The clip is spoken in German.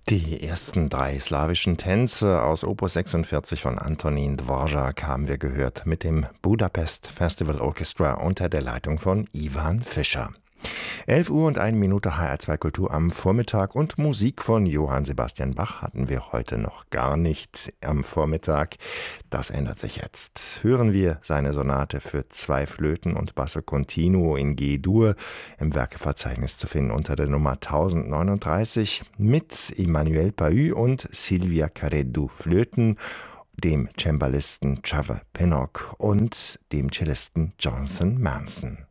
Die ersten drei slawischen Tänze aus Opus 46 von Antonín Dvořák haben wir gehört mit dem Budapest Festival Orchestra unter der Leitung von Ivan Fischer. 11 Uhr und 1 Minute HR2 Kultur am Vormittag und Musik von Johann Sebastian Bach hatten wir heute noch gar nicht am Vormittag. Das ändert sich jetzt. Hören wir seine Sonate für 2 Flöten und Basso Continuo in G-Dur, im Werkeverzeichnis zu finden unter der Nummer 1039 mit Emmanuel Pahud und Silvia Careddu Flöten, dem Cembalisten Trevor Pinnock und dem Cellisten Jonathan Manson.